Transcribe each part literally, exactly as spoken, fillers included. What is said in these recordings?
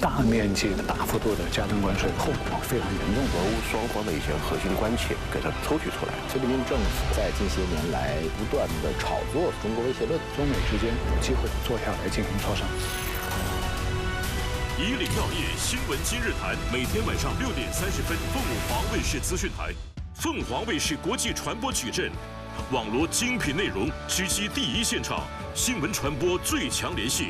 大面积、大幅度的加征关税，后果非常严重。 俄乌双方的一些核心关切给它抽取出来。 菲律宾政府在近些年来不断的炒作中国威胁论， 中美之间有机会坐下来进行磋商。 以领要业新闻今日谈，每天晚上六点三十分，凤凰卫视资讯台，凤凰卫视国际传播矩阵，网罗精品内容，直击第一现场，新闻传播最强联系。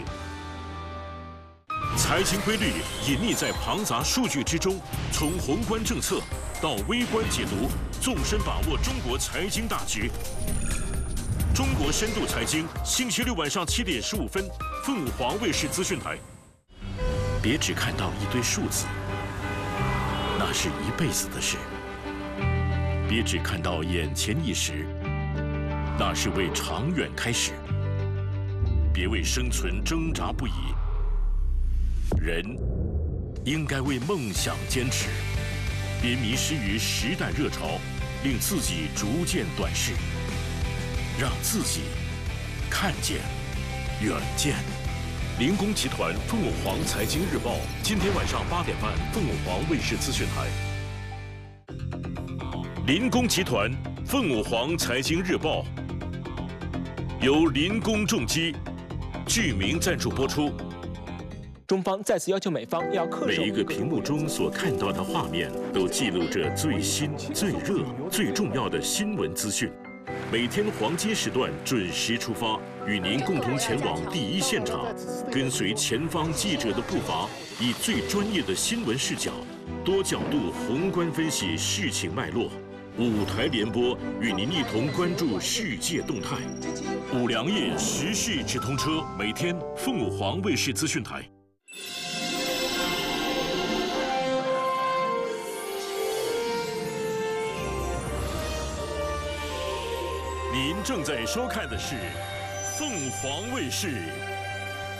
财经规律隐匿在庞杂数据之中，从宏观政策到微观解读，纵深把握中国财经大局。中国深度财经，星期六晚上七点十五分，凤凰卫视资讯台。别只看到一堆数字，那是一辈子的事；别只看到眼前一时，那是为长远开始。别为生存挣扎不已，人应该为梦想坚持。别迷失于时代热潮，令自己逐渐短视，让自己看见远见。林工集团凤凰财经日报，今天晚上八点半，凤凰卫视资讯台。林工集团凤凰财经日报由林工重机具名赞助播出。 中方再次要求美方要恪守每一个屏幕中所看到的画面，都记录着最新、最热、最重要的新闻资讯。每天黄金时段准时出发，与您共同前往第一现场，跟随前方记者的步伐，以最专业的新闻视角，多角度宏观分析事情脉络。五台联播，与您一同关注世界动态。五粮液时事直通车，每天凤凰卫视资讯台。您正在收看的是凤凰卫视